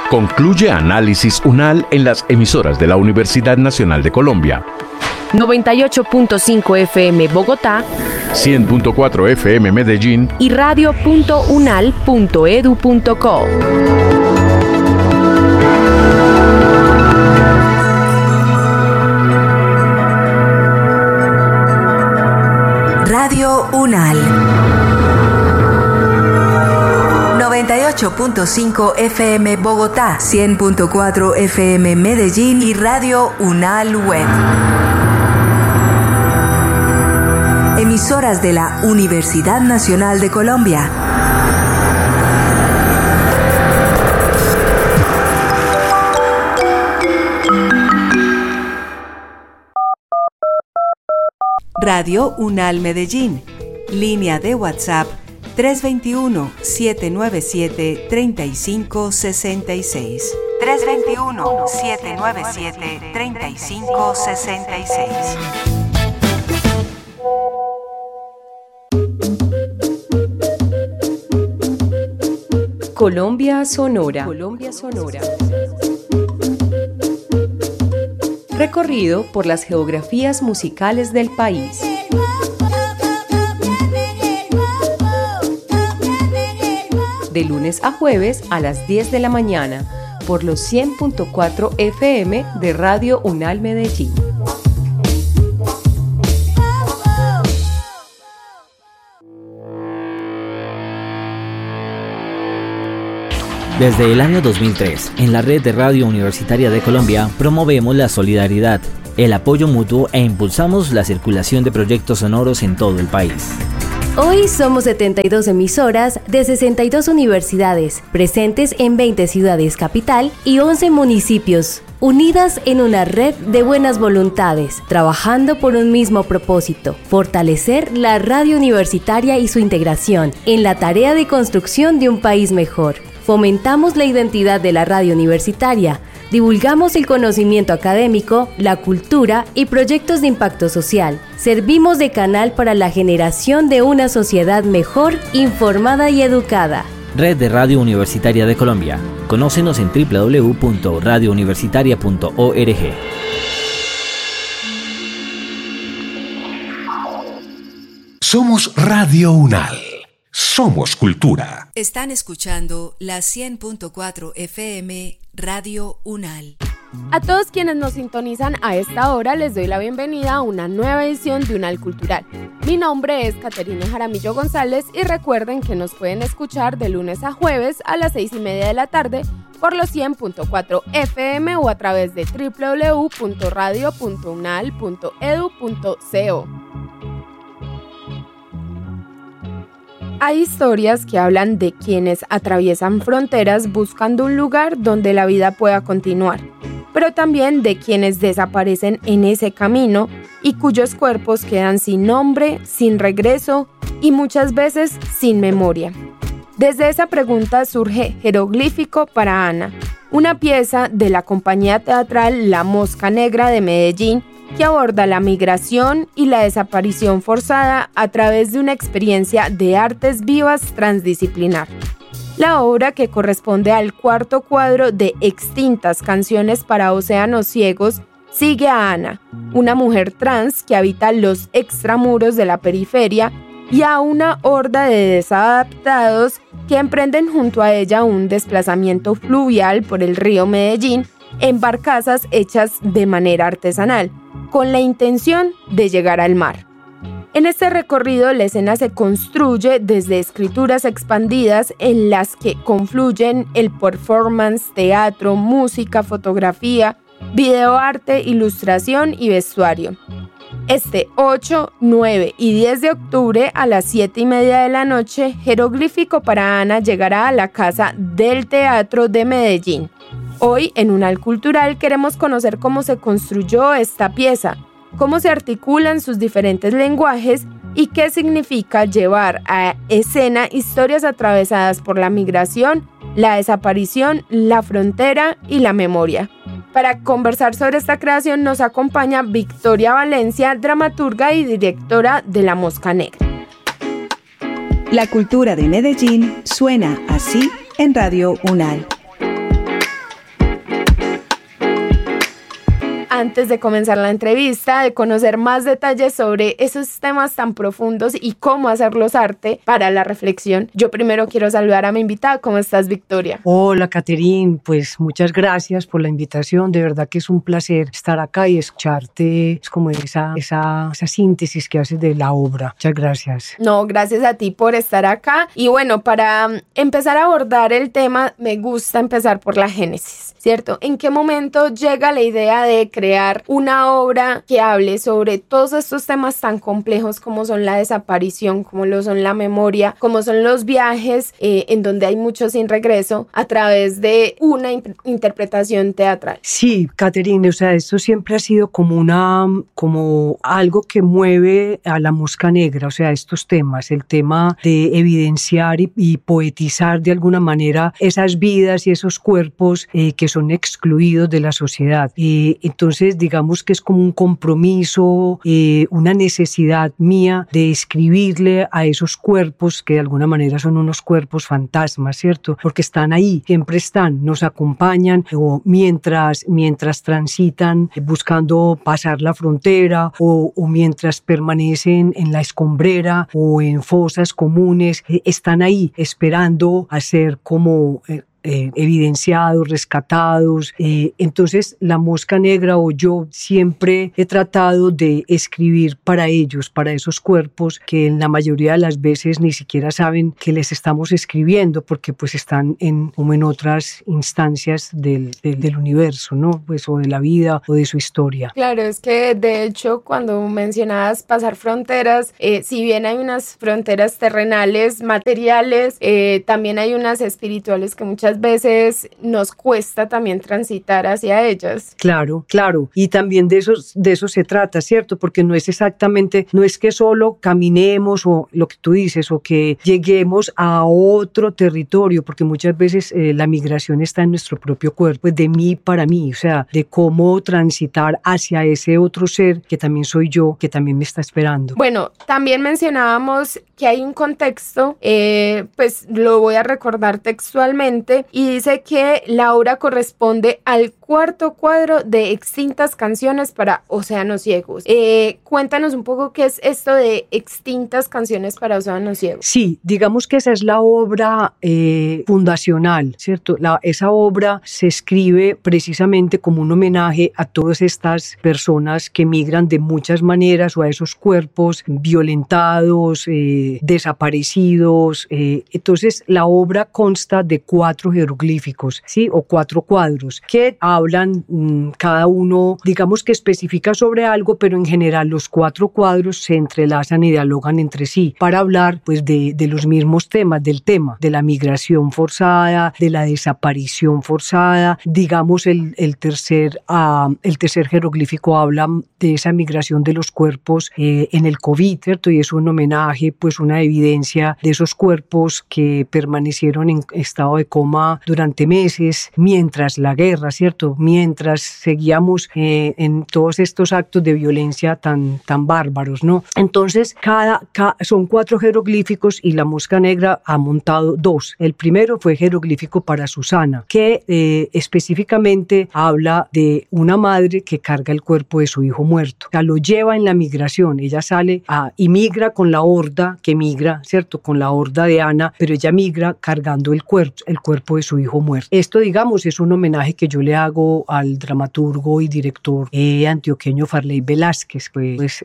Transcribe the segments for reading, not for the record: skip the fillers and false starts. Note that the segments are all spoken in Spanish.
Concluye Análisis UNAL en las emisoras de la Universidad Nacional de Colombia. 98.5 FM Bogotá, 100.4 FM Medellín y radio.unal.edu.co. Radio UNAL 98.5 FM Bogotá, 100.4 FM Medellín y Radio UNAL Web. Emisoras de la Universidad Nacional de Colombia. Radio UNAL Medellín. Línea de WhatsApp 321-797-3566. 321-797-3566. Colombia Sonora. Colombia Sonora. Recorrido por las geografías musicales del país. De lunes a jueves a las 10 de la mañana por los 100.4 FM de Radio UNAL Medellín. Desde el año 2003, en la red de Radio Universitaria de Colombia, promovemos la solidaridad, el apoyo mutuo e impulsamos la circulación de proyectos sonoros en todo el país. Hoy somos 72 emisoras de 62 universidades, presentes en 20 ciudades capital y 11 municipios, unidas en una red de buenas voluntades, trabajando por un mismo propósito: fortalecer la radio universitaria y su integración en la tarea de construcción de un país mejor. Fomentamos la identidad de la radio universitaria, divulgamos el conocimiento académico, la cultura y proyectos de impacto social. Servimos de canal para la generación de una sociedad mejor, informada y educada. Red de Radio Universitaria de Colombia. Conócenos en www.radiouniversitaria.org. Somos Radio UNAL. Somos cultura. Están escuchando la 100.4 FM Radio UNAL. A todos quienes nos sintonizan a esta hora les doy la bienvenida a una nueva edición de UNAL Cultural. Mi nombre es Caterina Jaramillo González y recuerden que nos pueden escuchar de lunes a jueves a las 6:30 de la tarde por los 100.4 FM o a través de www.radio.unal.edu.co. Hay historias que hablan de quienes atraviesan fronteras buscando un lugar donde la vida pueda continuar, pero también de quienes desaparecen en ese camino y cuyos cuerpos quedan sin nombre, sin regreso y muchas veces sin memoria. Desde esa pregunta surge Jeroglífico para Ana, una pieza de la compañía teatral La Mosca Negra de Medellín, que aborda la migración y la desaparición forzada a través de una experiencia de artes vivas transdisciplinar. La obra, que corresponde al cuarto cuadro de Extintas Canciones para Océanos Ciegos, sigue a Ana, una mujer trans que habita los extramuros de la periferia, y a una horda de desadaptados que emprenden junto a ella un desplazamiento fluvial por el río Medellín en barcazas hechas de manera artesanal, con la intención de llegar al mar. En este recorrido, la escena se construye desde escrituras expandidas en las que confluyen el performance, teatro, música, fotografía, videoarte, ilustración y vestuario. Este 8, 9 y 10 de octubre a las 7:30 de la noche, Jeroglífico para Ana llegará a la Casa del Teatro de Medellín. Hoy, en UNAL Cultural, queremos conocer cómo se construyó esta pieza, cómo se articulan sus diferentes lenguajes y qué significa llevar a escena historias atravesadas por la migración, la desaparición, la frontera y la memoria. Para conversar sobre esta creación nos acompaña Victoria Valencia, dramaturga y directora de La Mosca Negra. La cultura de Medellín suena así en Radio UNAL. antes de comenzar la entrevista, de conocer más detalles sobre esos temas tan profundos y cómo hacerlos arte para la reflexión, yo primero quiero saludar a mi invitada. ¿Cómo estás, Victoria? Hola, Caterín. Pues muchas gracias por la invitación. De verdad que es un placer estar acá y escucharte. Es como esa síntesis que haces de la obra. Muchas gracias. No, gracias a ti por estar acá. Y bueno, para empezar a abordar el tema, me gusta empezar por la génesis, ¿cierto? ¿En qué momento llega la idea de crear una obra que hable sobre todos estos temas tan complejos como son la desaparición, como lo son la memoria, como son los viajes, en donde hay mucho sin regreso, a través de una interpretación teatral? Sí, Caterine, o sea, esto siempre ha sido como algo que mueve a la Mosca Negra, o sea, estos temas, el tema de evidenciar y poetizar de alguna manera esas vidas y esos cuerpos que son excluidos de la sociedad. Entonces, digamos que es como un compromiso, una necesidad mía de escribirle a esos cuerpos que de alguna manera son unos cuerpos fantasmas, ¿cierto? Porque están ahí, siempre están, nos acompañan o mientras transitan buscando pasar la frontera o mientras permanecen en la escombrera o en fosas comunes, están ahí esperando a ser como evidenciados, rescatados. Entonces la Mosca Negra o yo siempre he tratado de escribir para ellos, para esos cuerpos que en la mayoría de las veces ni siquiera saben que les estamos escribiendo porque pues están como en otras instancias del universo, ¿no? Pues o de la vida o de su historia. Claro, es que de hecho cuando mencionabas pasar fronteras, si bien hay unas fronteras terrenales, materiales, también hay unas espirituales que muchas veces nos cuesta también transitar hacia ellas. Claro. Y también de eso se trata, ¿cierto? Porque no es que solo caminemos o lo que tú dices o que lleguemos a otro territorio, porque muchas veces la migración está en nuestro propio cuerpo, pues de mí para mí, o sea, de cómo transitar hacia ese otro ser que también soy yo, que también me está esperando. Bueno, también mencionábamos que hay un contexto, pues lo voy a recordar textualmente, y dice que la obra corresponde al cuarto cuadro de Extintas Canciones para Océanos Ciegos. Cuéntanos un poco qué es esto de Extintas Canciones para Océanos Ciegos. Sí, digamos que esa es la obra fundacional, ¿cierto? Esa obra se escribe precisamente como un homenaje a todas estas personas que migran de muchas maneras o a esos cuerpos violentados, desaparecidos. Entonces la obra consta de 4 jeroglíficos, ¿sí? O 4 cuadros que hablan cada uno, digamos que especifica sobre algo, pero en general los 4 cuadros se entrelazan y dialogan entre sí para hablar pues de los mismos temas, del tema de la migración forzada, de la desaparición forzada. Digamos el tercer jeroglífico habla de esa migración de los cuerpos en el COVID, ¿cierto? Y es un homenaje, pues una evidencia de esos cuerpos que permanecieron en estado de coma durante meses mientras la guerra, ¿cierto? Mientras seguíamos en todos estos actos de violencia tan bárbaros, ¿no? Entonces son 4 jeroglíficos y la Mosca Negra ha montado 2. El primero fue jeroglífico para Susana, que específicamente habla de una madre que carga el cuerpo de su hijo muerto. O sea, lo lleva en la migración. Ella sale y migra con la horda que migra, ¿cierto? Con la horda de Ana, pero ella migra cargando el cuerpo de su hijo muerto. Esto, digamos, es un homenaje que yo le hago al dramaturgo y director antioqueño Farley Velázquez, pues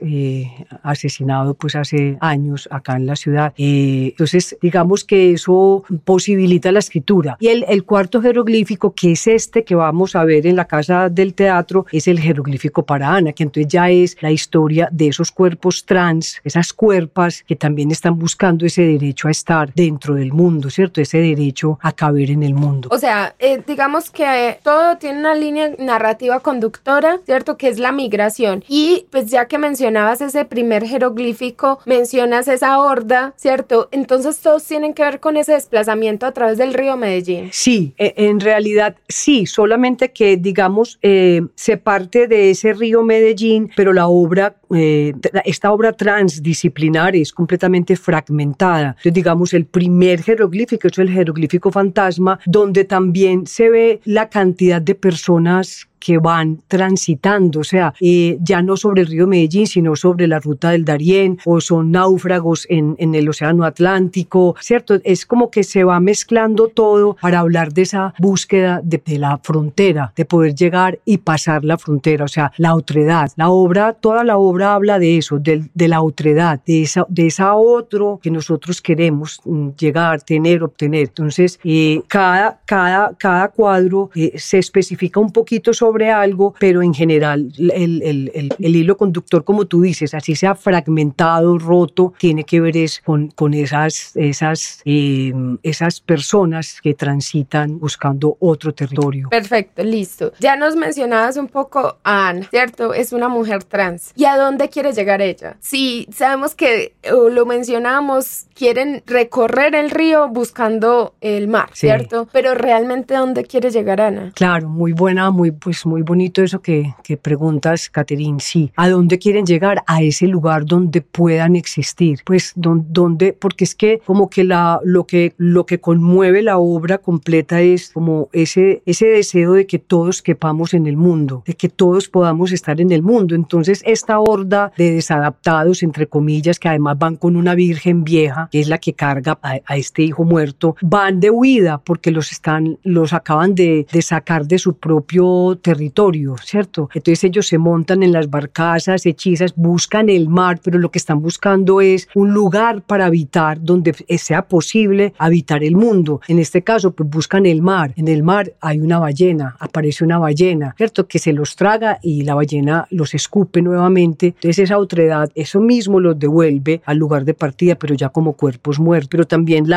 asesinado pues hace años acá en la ciudad. Entonces, digamos que eso posibilita la escritura. Y el cuarto jeroglífico, que es este que vamos a ver en la Casa del Teatro, es el jeroglífico para Ana, que entonces ya es la historia de esos cuerpos trans, esas cuerpas que también están buscando ese derecho a estar dentro del mundo, ¿cierto? Ese derecho a caber en el mundo. O sea, digamos que todo tiene una línea narrativa conductora, ¿cierto? Que es la migración. Y pues ya que mencionabas ese primer jeroglífico, mencionas esa horda, ¿cierto? Entonces todos tienen que ver con ese desplazamiento a través del río Medellín. Sí, en realidad sí, solamente que digamos se parte de ese río Medellín, pero la obra, esta obra transdisciplinar es completamente fragmentada. Entonces digamos el primer jeroglífico es el jeroglífico fantasma, donde también se ve la cantidad de personas que van transitando, o sea, ya no sobre el río Medellín, sino sobre la ruta del Darién, o son náufragos en el océano Atlántico, ¿cierto? Es como que se va mezclando todo para hablar de esa búsqueda de la frontera, de poder llegar y pasar la frontera, o sea, la otredad. Toda la obra habla de eso, de la otredad, de esa otro que nosotros queremos llegar, tener, obtener. Entonces, cada cuadro se especifica un poquito sobre algo, pero en general el hilo conductor, como tú dices, así sea fragmentado, roto, tiene que ver con esas personas que transitan buscando otro territorio. Perfecto, listo. Ya nos mencionabas un poco a Ana, ¿cierto? Es una mujer trans. ¿Y a dónde quiere llegar ella? Sí, sabemos que, lo mencionamos, quieren recorrer el río buscando el mar, ¿cierto? Sí. Pero realmente, ¿a dónde quiere llegar Ana? Claro, muy buena, muy bonito eso que preguntas, Caterine. Sí, ¿a dónde quieren llegar? A ese lugar donde puedan existir. Pues, donde, porque es que como que lo que conmueve la obra completa es como ese deseo de que todos quepamos en el mundo, de que todos podamos estar en el mundo. Entonces, esta horda de desadaptados, entre comillas, que además van con una virgen vieja, que es la que carga a este hijo muerto, van de huida porque los acaban de sacar de su propio territorio, ¿cierto? Entonces ellos se montan en las barcazas hechizas, buscan el mar, pero lo que están buscando es un lugar para habitar donde sea posible habitar el mundo. En este caso, pues buscan el mar. En el mar hay una ballena, aparece una ballena, ¿cierto? Que se los traga y la ballena los escupe nuevamente. Entonces esa otredad, eso mismo los devuelve al lugar de partida, pero ya como cuerpos muertos. Pero también